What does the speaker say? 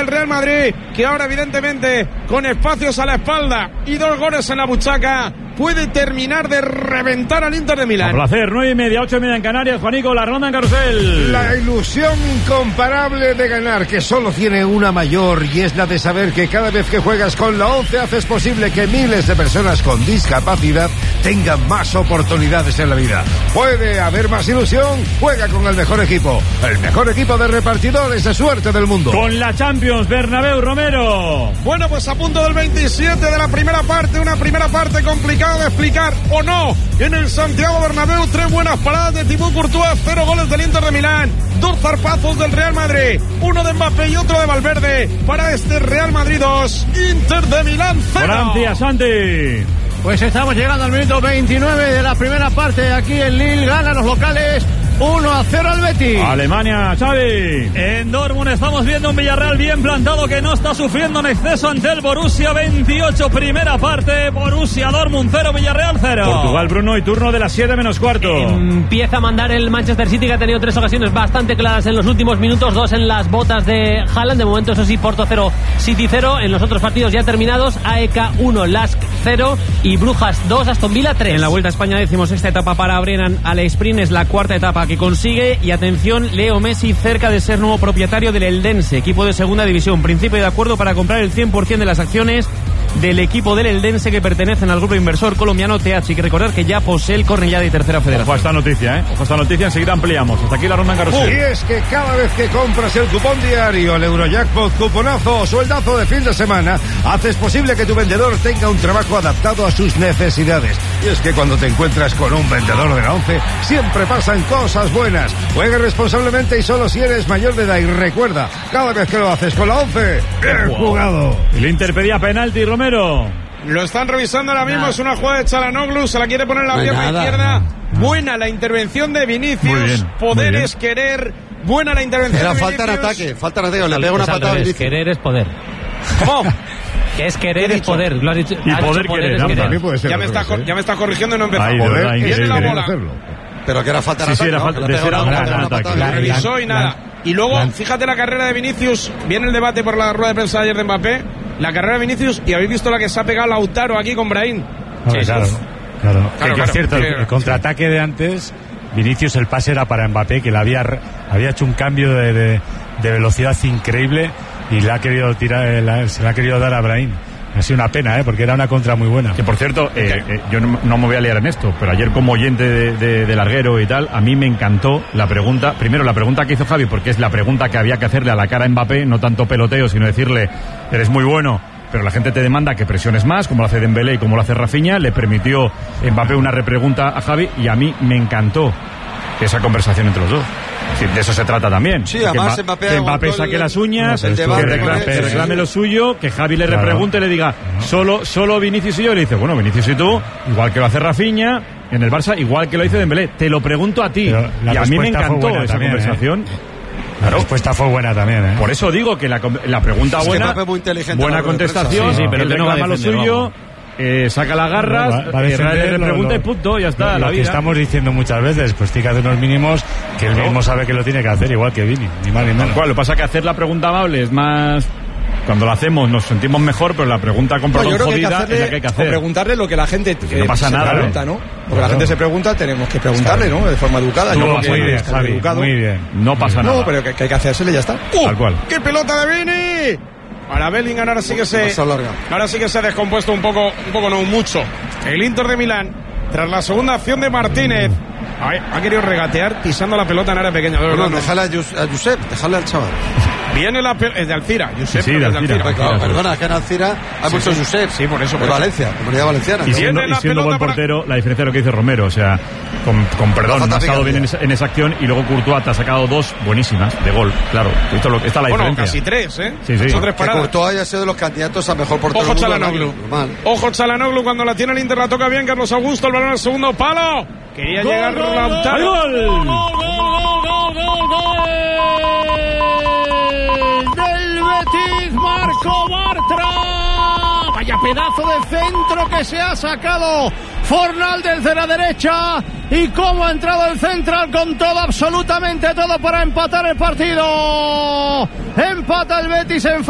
Real Madrid, que ahora evidentemente con espacios a la espalda y 2 goles en la buchaca puede terminar de reventar al Inter de Milán. A placer, 9:30, 8:30 en Canarias. Juanico, la ronda en carrusel. La ilusión incomparable de ganar, que solo tiene una mayor, y es la de saber que cada vez que juegas con la 11 haces posible que miles de personas con discapacidad tengan más oportunidades en la vida. ¿Puede haber más ilusión? Juega con el mejor equipo de repartidores de suerte del mundo. Con la Champions, Bernabéu, Romero. Bueno, pues a punto del 27 de la primera parte, una primera parte complicada de explicar o no. En el Santiago Bernabéu, 3 buenas paradas de Thibaut Courtois, 0 goles del Inter de Milán, 2 zarpazos del Real Madrid, 1 de Mbappé y otro de Valverde para este Real Madrid 2, Inter de Milán 0. Gracias, Santi. Pues estamos llegando al minuto 29 de la primera parte. Aquí en Lille ganan los locales 1-0 al Betis. Alemania, Xavi. En Dortmund estamos viendo un Villarreal bien plantado que no está sufriendo en exceso ante el Borussia. 28 primera parte, Borussia Dortmund 0, Villarreal 0. Portugal, Bruno, y turno de las 7:15. Empieza a mandar el Manchester City, que ha tenido 3 ocasiones bastante claras en los últimos minutos, 2 en las botas de Haaland. De momento, eso sí, Porto 0, City 0. En los otros partidos ya terminados, AEK 1, Lask 0 y Brujas 2, Aston Villa 3. En la Vuelta a España, 16ª etapa para Brennan Alesprin, es la 4ª etapa que consigue. Y atención, Leo Messi cerca de ser nuevo propietario del Eldense, equipo de segunda división. Principio de acuerdo para comprar el 100% de las acciones del equipo del Eldense, que pertenecen al grupo inversor colombiano TH. Y que recordar que ya posee el Cornellá de tercera federación. Ojo a esta noticia, Ojo a esta noticia, enseguida ampliamos. Hasta aquí la ronda en carrusel. Y es que cada vez que compras el cupón diario, el Eurojackpot, cuponazo o sueldazo de fin de semana, haces posible que tu vendedor tenga un trabajo adaptado a sus necesidades. Y es que cuando te encuentras con un vendedor de la 11, siempre pasan cosas buenas. Juega responsablemente y solo si eres mayor de edad. Y recuerda, cada vez que lo haces con la 11, bien jugado. El Inter pedía penalti, Romero. Lo están revisando ahora mismo, es una jugada de Çalhanoğlu, se la quiere poner en la pierna izquierda. Buena la intervención de Vinicius, poder es querer. Buena la intervención Era de falta en Vinicius. ataque, falta en ataque, le pega una patada a Vinicius. Querer es poder. ¿Cómo? Que es querer es poder, lo has dicho. Y poder querer, es También puede ser Ya me está corrigiendo y no empezó. Ahí, de Poder verdad, y increíble. la bola. hacerlo. Pero que era falta en Sí, ataque, era ¿no? falta Que de le ser pega una patada, ataque. una patada. Revisó y nada. Y luego, fíjate la carrera de Vinicius. Viene el debate por la rueda de prensa de ayer de Mbappé. La carrera de Vinicius, y habéis visto la que se ha pegado Lautaro aquí con Brahim. Claro. Que es cierto, el contraataque de antes, Vinicius, el pase era para Mbappé, que le había hecho un cambio de velocidad increíble y le ha querido se le ha querido dar a Brahim. Ha sido una pena, porque era una contra muy buena. Que por cierto, yo no me voy a liar en esto, pero ayer como oyente de Larguero y tal, a mí me encantó la pregunta, primero la pregunta que hizo Javi, porque es la pregunta que había que hacerle a la cara a Mbappé, no tanto peloteo, sino decirle, eres muy bueno, pero la gente te demanda que presiones más, como lo hace Dembélé y como lo hace Rafinha. Le permitió Mbappé una repregunta a Javi y a mí me encantó esa conversación entre los dos. Sí, de eso se trata también. Sí, además que Mbappé saque las uñas, el que reclame lo suyo, que Javi le repregunte y le diga, solo Vinicius y yo. Y le dice, bueno, Vinicius y tú, igual que lo hace Rafinha en el Barça, igual que lo hizo Dembélé. Te lo pregunto a ti. Y a mí me encantó esa conversación. La respuesta fue buena también, Por eso digo que la pregunta buena, buena contestación, pero él reclama lo suyo. Saca las garras, le pregunta y punto, ya está. Lo que estamos diciendo muchas veces, pues tiene que hacer unos mínimos que él mismo sabe que lo tiene que hacer, igual que Vini, ni más ni menos. Lo que pasa es que hacer la pregunta amable es más... Cuando lo hacemos nos sentimos mejor, pero la pregunta con perdón jodida es la que hay que hacer. O preguntarle lo que la gente no pasa nada, pregunta, ¿no? Lo que la gente se pregunta, tenemos que preguntarle, ¿no? De forma educada. Muy bien, Javi, muy bien. No pasa nada. No, pero que hay que hacérsele y ya está. Tal cual. ¡Qué pelota de Vini! Para Bellingham ahora sí que se ha descompuesto un poco no mucho. El Inter de Milán, tras la segunda acción de Martínez, ha querido regatear pisando la pelota en área pequeña. Déjale a Josep, déjale al chaval. Viene es de Alcira, Josep. Sí, de Alcira. Perdona, que en Alcira hay muchos Josep. Sí, por eso. De Valencia, Comunidad Valenciana. Y siendo buen portero, la diferencia de lo que dice Romero, o sea, con perdón, no ha estado bien en esa acción y luego Courtois te ha sacado 2 buenísimas de gol, claro. Esta es la diferencia. Casi 3, Sí. 3 que paradas. Courtois haya sido de los candidatos a mejor portero. Ojo Çalhanoğlu. Ojo Çalhanoğlu, cuando la tiene el Inter la toca bien. Carlos Augusto, el balón al segundo palo. Quería llegar Lautaro. ¡Gol! Del Betis, Marco Bartra. Vaya pedazo de centro que se ha sacado Fornal desde la derecha. Y cómo ha entrado el central con todo, absolutamente todo, para empatar el partido. Empata el Betis en